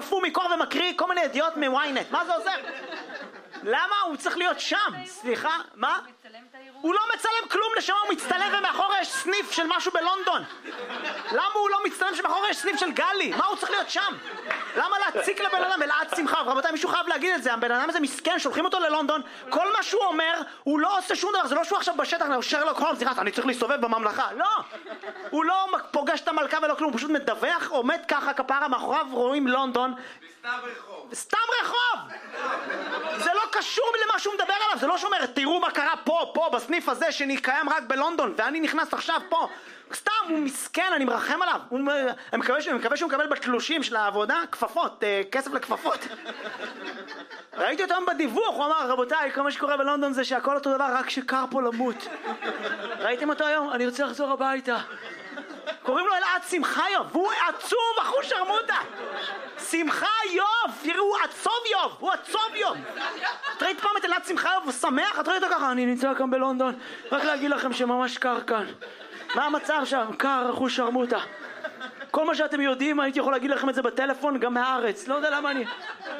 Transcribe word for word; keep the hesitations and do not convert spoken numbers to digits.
קפוא מקור ומקריא כל מיני ידיעות מוויינט, מה זה עוזר? למה הוא צריך להיות שם? סליחה, מה? הוא לא מצלם כלום לשם, הוא מצטלם ומאחורי יש סניף של משהו בלונדון. למה הוא לא מצטלם שמאחורי יש סניף של גלי? מה הוא צריך להיות שם? למה להציק לבן אדם? אלעד שמחה, רבותיי, מישהו חייב להגיד את זה, הבן אדם הזה מסכן, שולחים אותו ללונדון, כל מה שהוא אומר, הוא לא עושה שום דבר, זה לא שהוא עכשיו בשטח, הוא שרלוק הולמס, סליחה, אני צריך להסתובב בממלכה, לא! הוא לא פוגש את המלכה ולא כלום, הוא פשוט מדווח, עומד ככה כפרה מאחוריו, רואים לונדון. סתם רחוב. סתם רחוב! זה לא קשור למה שהוא מדבר עליו, זה לא שאומר, תראו מה קרה פה, פה, בסניף הזה שקיים רק בלונדון, ואני נכנס עכשיו פה. סתם, הוא מסכן, אני מרחם עליו. הוא, אני מקווה, אני מקווה שהוא מקבל בתלושים של העבודה, כפפות, כסף לכפפות. ראיתי אותו בדיווח, הוא אמר, רבותיי, כל מה שקורה בלונדון זה שהכל אותו דבר, רק שקר פה למות. ראיתם אותו היום? אני רוצה לחזור הביתה. קוראים לו אלעד שמחיוב, והוא עצוב, אחו שרמוטה. שמחיוב, תראו, הוא עצוב יוב, הוא עצוב יוב. את ראית פעם את אלעד שמחיוב, הוא שמח? את ראית אותו ככה, אני נמצא כאן בלונדון, רק להגיד לכם שממש קר כאן. מה המצב שם? קר, אחו שרמוטה. כל מה שאתם יודעים, הייתי יכול להגיד לכם את זה בטלפון, גם מהארץ. לא יודע למה אני...